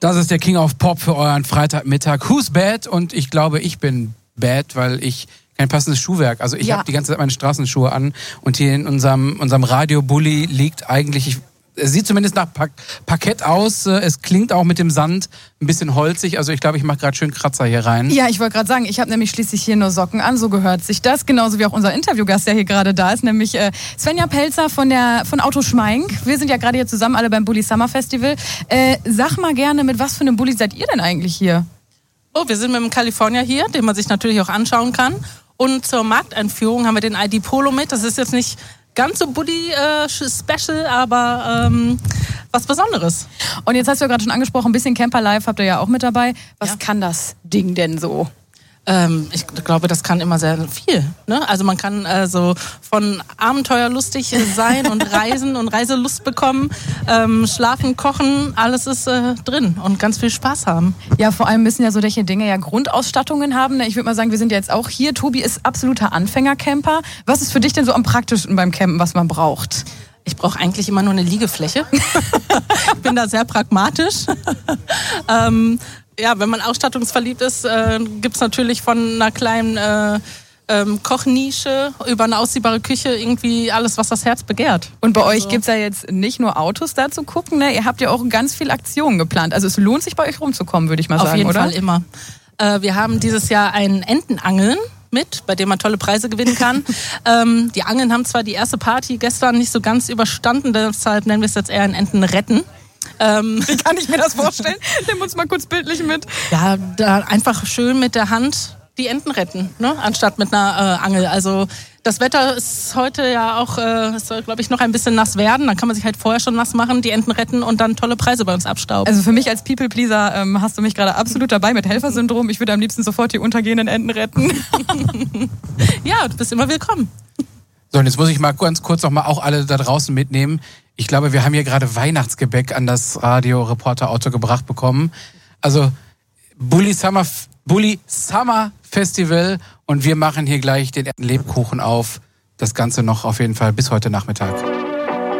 Das ist der King of Pop für euren Freitagmittag. Who's bad? Und ich glaube, ich bin bad, weil ich kein passendes Schuhwerk. Also ich habe die ganze Zeit meine Straßenschuhe an und hier in unserem Radio-Bulli liegt eigentlich... Es sieht zumindest nach Parkett aus. Es klingt auch mit dem Sand ein bisschen holzig. Also ich glaube, ich mache gerade schön Kratzer hier rein. Ja, ich wollte gerade sagen, ich habe nämlich schließlich hier nur Socken an. So gehört sich das. Genauso wie auch unser Interviewgast, der hier gerade da ist. Nämlich Svenja Pelzer von Auto Schmeink. Wir sind ja gerade hier zusammen alle beim Bulli Summer Festival. Sag mal gerne, mit was für einem Bulli seid ihr denn eigentlich hier? Oh, wir sind mit dem California hier, den man sich natürlich auch anschauen kann. Und zur Markteinführung haben wir den ID Polo mit. Das ist jetzt nicht ganz so Bulli-Special, aber was Besonderes. Und jetzt hast du ja gerade schon angesprochen, ein bisschen Camper Life habt ihr ja auch mit dabei. Was kann das Ding denn so? Ich glaube, das kann immer sehr viel. Ne? Also man kann so von abenteuerlustig sein und reisen und Reiselust bekommen, schlafen, kochen, alles ist drin und ganz viel Spaß haben. Ja, vor allem müssen ja solche Dinge ja Grundausstattungen haben. Ich würde mal sagen, wir sind ja jetzt auch hier. Tobi ist absoluter Anfängercamper. Was ist für dich denn so am praktischsten beim Campen, was man braucht? Ich brauche eigentlich immer nur eine Liegefläche. Ich bin da sehr pragmatisch. Ja, wenn man ausstattungsverliebt ist, gibt's natürlich von einer kleinen Kochnische über eine ausziehbare Küche irgendwie alles, was das Herz begehrt. Und bei euch gibt's ja jetzt nicht nur Autos da zu gucken, ne? Ihr habt ja auch ganz viel Aktionen geplant. Also es lohnt sich bei euch rumzukommen, würde ich mal sagen, Auf jeden oder? Fall immer. Wir haben dieses Jahr ein Entenangeln mit, bei dem man tolle Preise gewinnen kann. Die Angeln haben zwar die erste Party gestern nicht so ganz überstanden, deshalb nennen wir es jetzt eher ein Entenretten. Wie kann ich mir das vorstellen? Nimm uns mal kurz bildlich mit. Ja, da einfach schön mit der Hand die Enten retten, ne? Anstatt mit einer Angel. Also das Wetter ist heute ja auch, es soll, glaube ich, noch ein bisschen nass werden. Dann kann man sich halt vorher schon nass machen, die Enten retten und dann tolle Preise bei uns abstauben. Also für mich als People-Pleaser hast du mich gerade absolut dabei mit Helfersyndrom. Ich würde am liebsten sofort die untergehenden Enten retten. Ja, du bist immer willkommen. So, und jetzt muss ich mal ganz kurz noch mal auch alle da draußen mitnehmen. Ich glaube, wir haben hier gerade Weihnachtsgebäck an das Radio-Reporter-Auto gebracht bekommen. Also Bulli Summer Festival und wir machen hier gleich den Lebkuchen auf. Das Ganze noch auf jeden Fall bis heute Nachmittag.